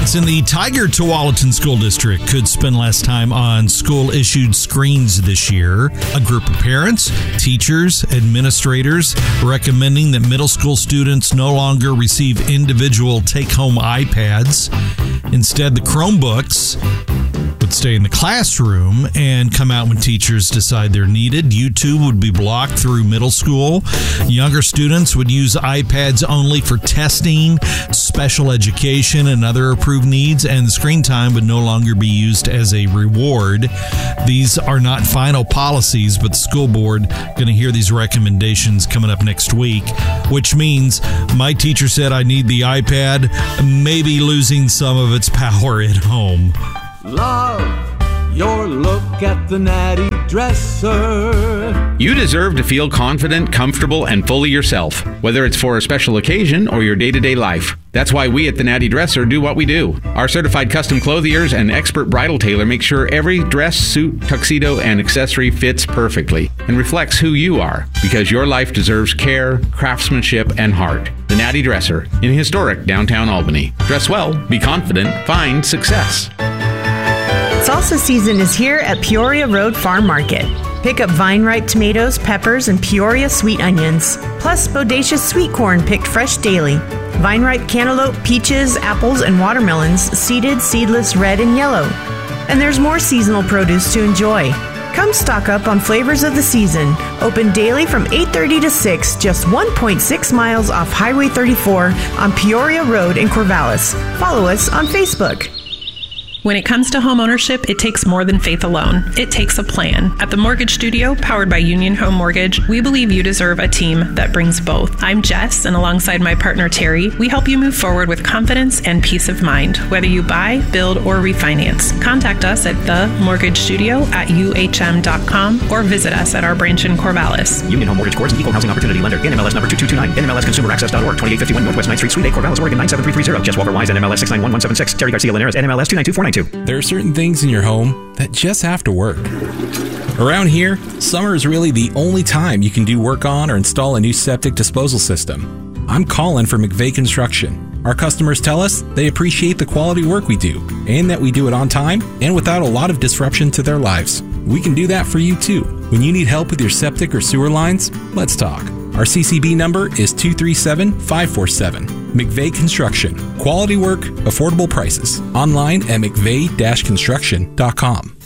Students in the Tiger Tualatin School District could spend less time on school-issued screens this year. A group of parents, teachers, administrators recommending that middle school students no longer receive individual take-home iPads. Instead, the Chromebooks would stay in the classroom and come out when teachers decide they're needed. YouTube would be blocked through middle school. Younger students would use iPads only for testing, special education, and other approved needs, and the screen time would no longer be used as a reward. These are not final policies, but the school board going to hear these recommendations coming up next week, which means my teacher said I need the iPad, maybe losing some of its power at home. Love your look at the Natty Dresser. You deserve to feel confident, comfortable, and fully yourself, whether it's for a special occasion or your day-to-day life. That's why we at the Natty Dresser do what we do. Our certified custom clothiers and expert bridal tailor make sure every dress, suit, tuxedo, and accessory fits perfectly and reflects who you are, because your life deserves care, craftsmanship, and heart. The Natty Dresser in historic downtown Albany. Dress well, be confident, find success. Salsa season is here at Peoria Road Farm Market. Pick up vine-ripe tomatoes, peppers, and Peoria sweet onions, plus bodacious sweet corn picked fresh daily. Vine-ripe cantaloupe, peaches, apples, and watermelons, seeded, seedless, red, and yellow. And there's more seasonal produce to enjoy. Come stock up on flavors of the season. Open daily from 8:30 to 6, just 1.6 miles off Highway 34 on Peoria Road in Corvallis. Follow us on Facebook. When it comes to home ownership, it takes more than faith alone. It takes a plan. At the Mortgage Studio, powered by Union Home Mortgage, we believe you deserve a team that brings both. I'm Jess, and alongside my partner Terry, we help you move forward with confidence and peace of mind, whether you buy, build, or refinance. Contact us at themortgagestudio@uhm.com or visit us at our branch in Corvallis. Union Home Mortgage Corp. Equal Housing Opportunity Lender. NMLS number 2229. NMLSConsumerAccess.org. 2851 Northwest 9th Street, Suite 8, Corvallis, Oregon 97330. Jess Walker Wise, NMLS 6911176. Terry Garcia Linares, NMLS 292492. There are certain things in your home that just have to work. Around here, summer is really the only time you can do work on or install a new septic disposal system. I'm Colin for McVeigh Construction. Our customers tell us they appreciate the quality work we do and that we do it on time and without a lot of disruption to their lives. We can do that for you too. When you need help with your septic or sewer lines, let's talk. Our CCB number is 237-547. McVeigh Construction. Quality work, affordable prices. Online at mcveigh-construction.com.